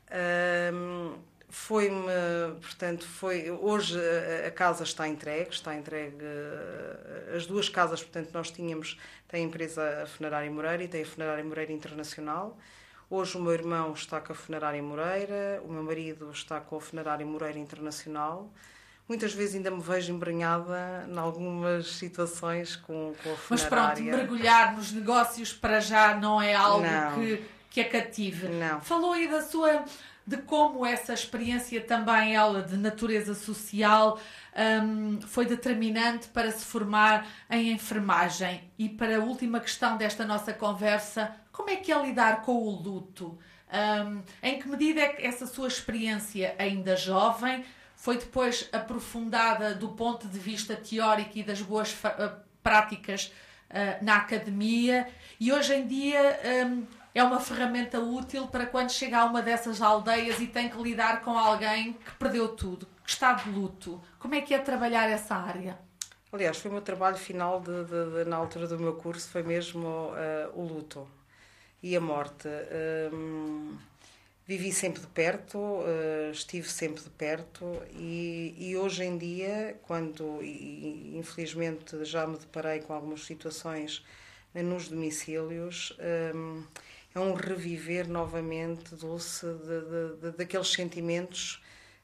Uh, Foi-me, portanto, foi, hoje a casa está entregue, está entregue, as duas casas, portanto, nós tínhamos, tem a empresa Funerária Moreira e tem a Funerária Moreira Internacional. Hoje o meu irmão está com a Funerária Moreira, o meu marido está com a Funerária Moreira Internacional. Muitas vezes ainda me vejo embrenhada em algumas situações com, com a funerária. Mas pronto, mergulhar nos negócios para já não é algo que, que a cative. Não. Falou aí da sua... de como essa experiência também, ela, de natureza social, um, foi determinante para se formar em enfermagem. E para a última questão desta nossa conversa, como é que é lidar com o luto? Um, em que medida é que essa sua experiência, ainda jovem, foi depois aprofundada do ponto de vista teórico e das boas práticas uh, na academia, e hoje em dia... Um, é uma ferramenta útil para quando chega a uma dessas aldeias e tem que lidar com alguém que perdeu tudo, que está de luto. Como é que é trabalhar essa área? Aliás, foi o meu trabalho final de, de, de, na altura do meu curso, foi mesmo uh, o luto e a morte. Um, vivi sempre de perto, uh, estive sempre de perto e, e hoje em dia, quando e, infelizmente já me deparei com algumas situações nos domicílios, um, é um reviver novamente, Dulce, de, de, de, daqueles sentimentos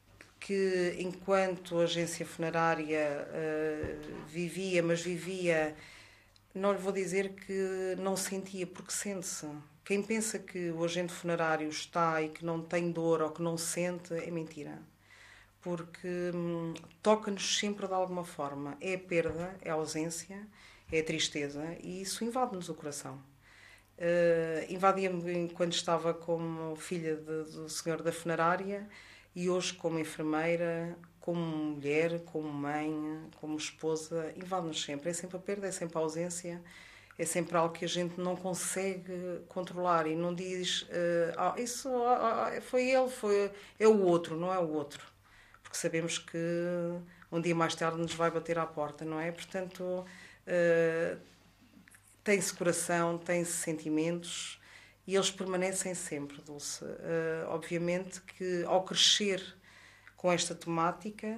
que enquanto agência funerária uh, vivia, mas vivia, não lhe vou dizer que não sentia, porque sente-se. Quem pensa que o agente funerário está e que não tem dor ou que não sente, é mentira. Porque hum, toca-nos sempre de alguma forma. É a perda, é a ausência, é a tristeza e isso invade-nos o coração. Uh, invadia-me quando estava como filha de, do senhor da funerária e hoje como enfermeira, como mulher, como mãe, como esposa, invade-nos sempre. É sempre a perda, é sempre a ausência, é sempre algo que a gente não consegue controlar e não diz uh, ah, isso ah, foi ele, foi, é o outro, não é o outro. Porque sabemos que um dia mais tarde nos vai bater à porta, não é? Portanto, uh, tem-se coração, tem-se sentimentos e eles permanecem sempre, Dulce. Uh, obviamente que ao crescer com esta temática,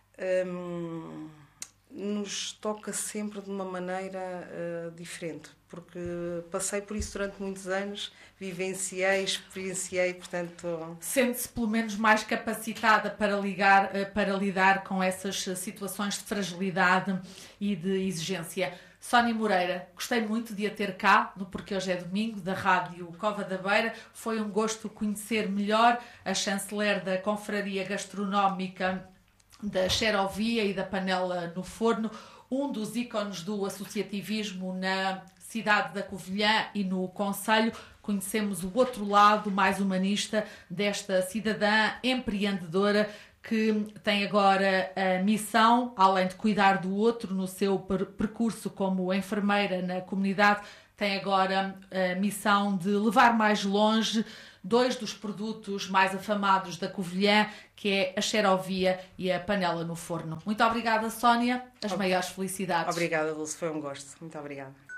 um, nos toca sempre de uma maneira uh, diferente, porque passei por isso durante muitos anos, vivenciei, experienciei, portanto... Sente-se pelo menos mais capacitada para, ligar, para lidar com essas situações de fragilidade e de exigência. Sónia Moreira, gostei muito de a ter cá, no Porque Hoje é Domingo, da Rádio Cova da Beira. Foi um gosto conhecer melhor a chanceler da Confraria Gastronómica da Xerovia e da Panela no Forno, um dos ícones do associativismo na cidade da Covilhã e no concelho. Conhecemos o outro lado mais humanista desta cidadã empreendedora que tem agora a missão, além de cuidar do outro no seu per- percurso como enfermeira na comunidade, tem agora a missão de levar mais longe dois dos produtos mais afamados da Covilhã, que é a Xerovia e a Panela no Forno. Muito obrigada, Sónia. As maiores felicidades. Obrigada, Dulce. Foi um gosto. Muito obrigada.